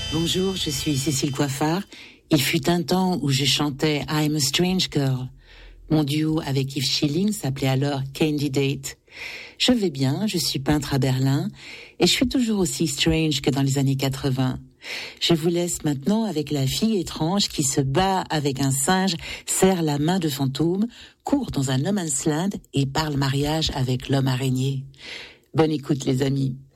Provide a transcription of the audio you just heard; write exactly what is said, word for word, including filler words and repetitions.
Bonjour, je suis Cécile Coiffard. Il fut un temps où je chantais I'm a Strange Girl. Mon duo avec Yves Schilling s'appelait alors Candidate. Je vais bien, je suis peintre à Berlin et je suis toujours aussi strange que dans les années quatre-vingts. Je vous laisse maintenant avec la fille étrange qui se bat avec un singe, serre la main de fantôme, court dans un no man's land et parle mariage avec l'homme araignée. Bonne écoute les amis.